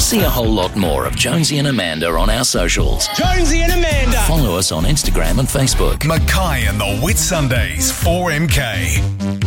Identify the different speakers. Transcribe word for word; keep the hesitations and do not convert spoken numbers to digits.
Speaker 1: See a whole lot more of Jonesy and Amanda on our socials.
Speaker 2: Jonesy and Amanda.
Speaker 1: Follow us on Instagram and Facebook.
Speaker 3: Mackay and the Whitsundays, four M K.